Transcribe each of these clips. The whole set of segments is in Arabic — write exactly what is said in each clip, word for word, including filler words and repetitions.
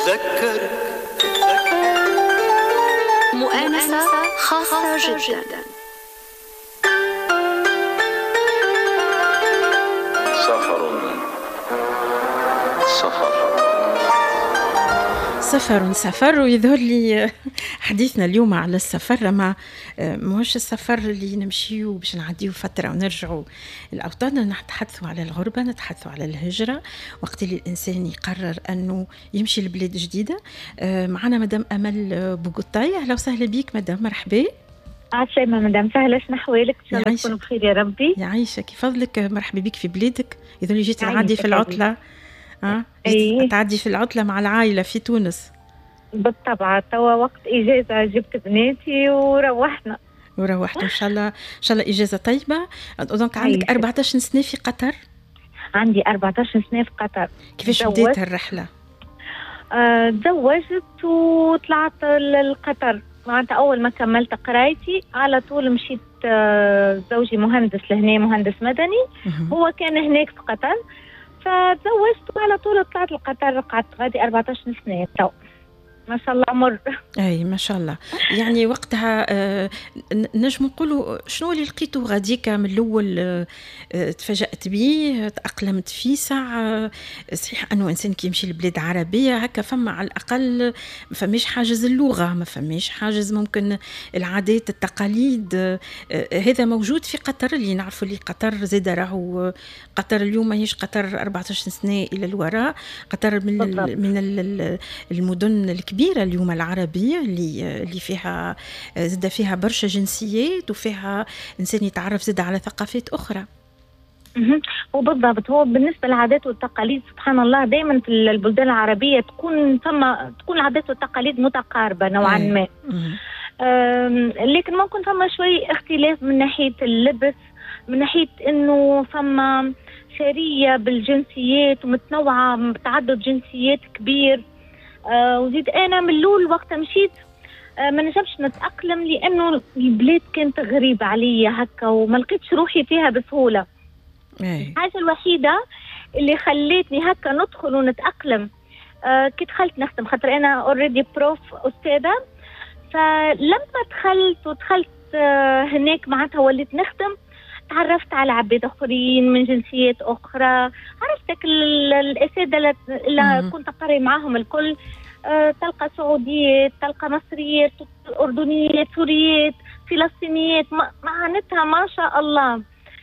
تذكر مؤانسة خاصة جدا. سفر سفر سفر سفر ويظهر لي حديثنا اليوم على السفر، ما مش السفر اللي نمشيو باش نعديو فترة ونرجعوا الأوطان، نتحدثوا على الغربة، نتحدثوا على الهجرة وقت اللي الإنسان يقرر أنه يمشي لبلاد جديدة. معنا مدام أمل بوغوطاي، أهلا وسهلا بيك مدام، مرحبا. عسلامة مدام، سهلة، شنو أحوالك؟ إن شاء الله تكونوا بخير يا ربي. يعيشك، فضلك، مرحبا بك في بلادك. يظهر لي جيت نعدي في العطلة، ها أيه. تعدي في العطلة مع العائلة في تونس. بالطبع، توا وقت إجازة جبت بناتي وروحنا وروحت إن شاء الله. إن شاء الله إجازة طيبة. دونك عندك أربعة عشر سنة في قطر؟ عندي أربعة عشر سنة في قطر. كيفاش بديت الرحلة؟ آه، تزوجت وطلعت لقطر. معناتها أول ما كملت قرايتي على طول مشيت. آه، زوجي مهندس لهنا، مهندس مدني، هو كان هناك في قطر، فتزوجت وعلى طول طلعت لقطر. قعدت غادي أربعة عشر سنة تو، ما شاء الله عمر. اي ما شاء الله. يعني وقتها آه نجم نقولوا شنو اللي لقيته غاديك من الاول؟ آه تفاجأت بيه، تأقلمت فيه ساعة؟ صحيح انه انسان كي يمشي لبلاد عربية هكا فما على الاقل ما فماش حاجز اللغة، ما فماش حاجز ممكن العادات التقاليد. آه هذا موجود في قطر، اللي نعرفوا اللي قطر زاد راهو قطر اليوم ماهيش قطر أربعة عشر سنة الى الوراء. قطر من ال من ال المدن الكبيرة كبيرة اليوم العربية اللي اللي فيها زاد فيها برشا جنسيات وفيها إنسان يتعرف زاد على ثقافات أخرى. وبالضبط، هو بالنسبة للعادات والتقاليد سبحان الله دائما في البلدان العربية تكون ثم تكون العادات والتقاليد متقاربة نوعا ما، لكن ممكن ثم شوي اختلاف من ناحية اللبس، من ناحية إنه ثم شرية بالجنسيات ومتنوعة بتعدد جنسيات كبير. آه وزيد أنا من الأول وقت مشيت آه ما نجمش نتأقلم، لأنه البلاد كانت غريبة علي هكا وما لقيتش روحي فيها بسهولة. الحاجة الوحيدة اللي خلتني هكا ندخل ونتأقلم آه كي دخلت نخدم، خاطر أنا أوريدي بروف أستاذة، فلما دخلت ودخلت آه هناك معناتها وليت نخدم، تعرفت على عباد آخرين من جنسيات أخرى، عرفتك الأساتذة اللي كنت أقرأ معهم الكل. أه تلقى سعوديات، تلقى مصريات، أردنيات، سوريات، فلسطينيات، معناتها ما شاء الله.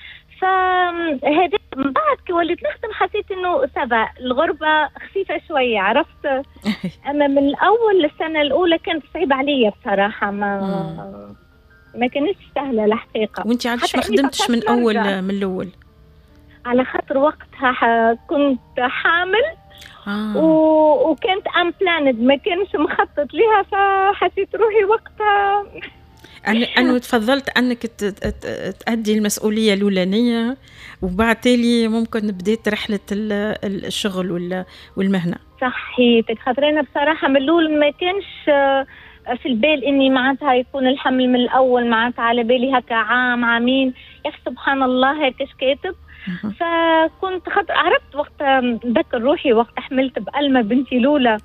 فهذا من بعد كي وليت نخدم حسيت إنه سبا الغربة خفيفة شوية، عرفت. أما من الأول السنة الأولى كانت صعيبة علي بصراحة، ما ما كانتش سهلة الحقيقة. وانت عادش ما خدمتش من أول نرجع. من الأول على خاطر وقتها كنت حامل آه. و... وكانت أمبلاند، ما كانش مخطط لها، فحسيت روحي وقتها أن أنه تفضلت أنك تأدي المسؤولية الأولانية، وبعد تالي ممكن بديت رحلة الشغل والمهنة. صحيتك، خاطر أنا بصراحة من الأول ما كانش في البال إني معناتها يكون الحمل من الأول، معناتها على بالي هكا عام عامين، يا سبحان الله هيك كاتب. فكنت خاطر عرفت وقت ذكر روحي وقت حملت بألمة بنتي لولا.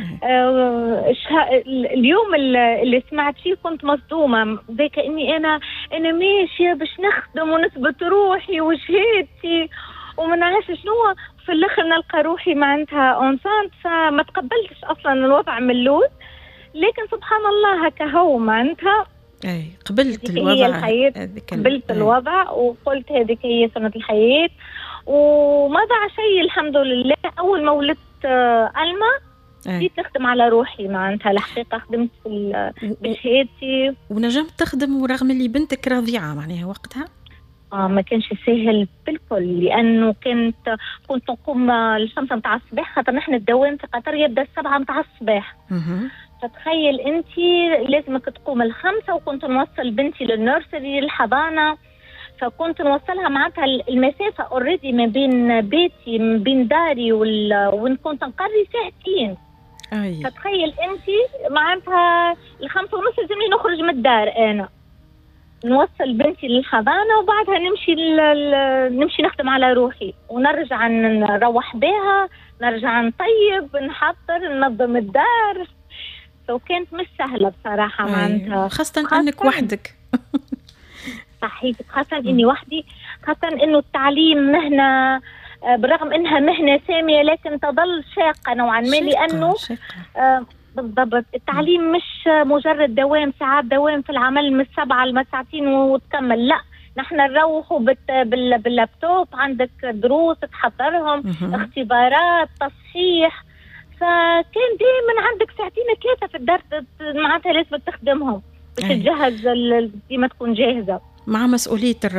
آه اليوم اللي سمعت فيه كنت مصدومة، زي كأني أنا أنا ماشية باش نخدم ونثبت روحي وشهادتي وما نعرفش شنو، في الآخر نلقى روحي معناتها أونسانت، فما تقبلتش أصلا الوضع من الأول. لكن سبحان الله هكا هو معناتها اي قبلت الوضع، قبلت أي. الوضع وقلت هذيك هي سنة الحياة، وما ضاع شيء الحمد لله. أول ما ولدت ألمة بديت نخدم على روحي، معناتها الحقيقة خدمت في بشهادتي ونجمت تخدم ورغم اللي بنتك رضيعة معناها وقتها. آه ما كانش سهل بالكل، لأنه كنت كنت نقوم الخمسة متاع الصباح، خاطر نحن الدوام في قطر يبدأ السبعة متاع الصباح. فتخيل انت لازمك تقوم الخمسة، وكنت نوصل بنتي للنيرسري الحضانة، فكنت نوصلها معناتها المسافة اوريدي ما بين بيتي ما بين داري وين كنت نقري ساعتين. أي. فتخيل انت معناتها الخمسة ونص لازمني نخرج من الدار انا. نوصل بنتي للحضانة وبعدها نمشي ل... نمشي نخدم على روحي ونرجع نروح بها، نرجع نطيب نحضر ننظم الدار. وكانت مش سهلة بصراحة معناتها، خاصة أنك وحدك. صحيح، خاصة إني وحدي، خاصة إنه التعليم مهنة بالرغم إنها مهنة سامية لكن تظل شاقة نوعا ما، لأنه آه بالضبط التعليم مش مجرد دوام ساعات دوام في العمل من سبعة لساعتين وتكمل، لا نحن نروحوا باللابتوب، عندك دروس تحضرهم، اختبارات، تصحيح، فكان دائما عندك ساعتين ثلاثة في الدار معناتها لازم تخدمهم باش تجهز ديما تكون جاهزة مع مسؤولية